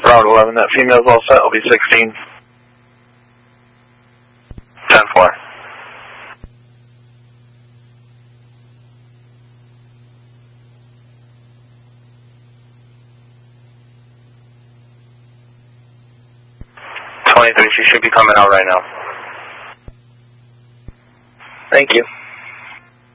Route 11, that female's all set, will be 16. 10-4. She should be coming out right now. Thank you.